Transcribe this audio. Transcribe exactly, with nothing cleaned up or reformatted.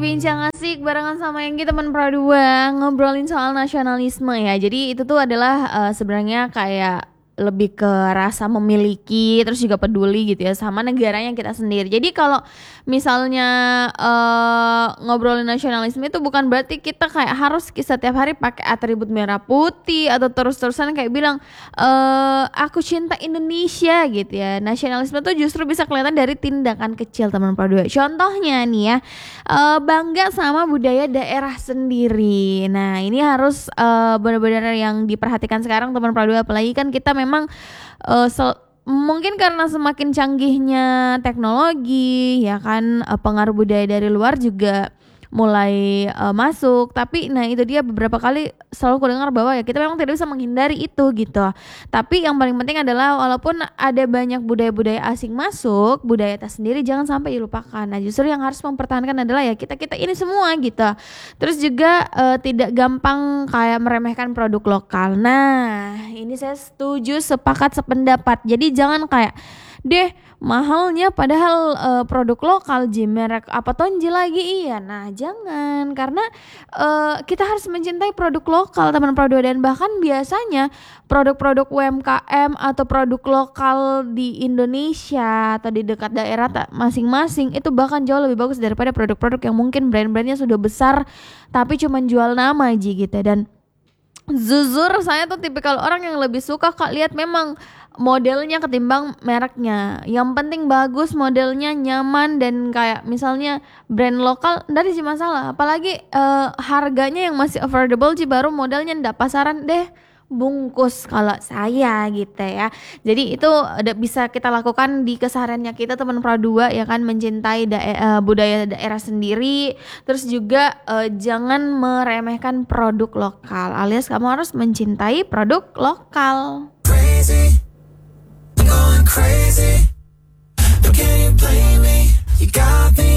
Bincang asik barengan sama Yengki teman Pro dua ngobrolin soal nasionalisme ya. Jadi itu tuh adalah uh, sebenarnya kayak lebih ke rasa memiliki terus juga peduli gitu ya sama negaranya kita sendiri. Jadi kalau misalnya uh, ngobrolin nasionalisme itu bukan berarti kita kayak harus setiap hari pakai atribut merah putih atau terus-terusan kayak bilang uh, aku cinta Indonesia gitu ya. Nasionalisme tuh justru bisa kelihatan dari tindakan kecil teman Pro dua. Contohnya nih ya, uh, bangga sama budaya daerah sendiri. Nah ini harus uh, benar-benar yang diperhatikan sekarang teman Pro dua, apalagi kan kita memang Memang uh, sel- mungkin karena semakin canggihnya teknologi ya kan, uh, pengaruh budaya dari luar juga mulai uh, masuk. Tapi nah itu dia beberapa kali selalu aku dengar bahwa ya kita memang tidak bisa menghindari itu gitu. Tapi yang paling penting adalah walaupun ada banyak budaya-budaya asing masuk, budaya kita sendiri jangan sampai dilupakan. Nah justru yang harus mempertahankan adalah ya kita-kita ini semua gitu. Terus juga uh, tidak gampang kayak meremehkan produk lokal. Nah ini saya setuju, sepakat, sependapat. Jadi jangan kayak deh mahalnya padahal uh, produk lokal Ji, merek apa tonji lagi, iya. Nah jangan, karena uh, kita harus mencintai produk lokal teman Pro dua. Dan bahkan biasanya produk-produk U M K M atau produk lokal di Indonesia atau di dekat daerah masing-masing itu bahkan jauh lebih bagus daripada produk-produk yang mungkin brand-brandnya sudah besar tapi cuma jual nama Ji gitu. Dan jujur saya tuh tipikal orang yang lebih suka kak lihat memang modelnya ketimbang mereknya. Yang penting bagus modelnya, nyaman, dan kayak misalnya brand lokal dari sih masalah. Apalagi uh, harganya yang masih affordable sih, baru modelnya ndak pasaran deh bungkus kalau saya gitu ya. Jadi itu udah bisa kita lakukan di kesehariannya kita teman Pro dua ya kan, mencintai dae- uh, budaya daerah sendiri. Terus juga uh, jangan meremehkan produk lokal, alias kamu harus mencintai produk lokal. Crazy. Going crazy. How can you blame me? You got me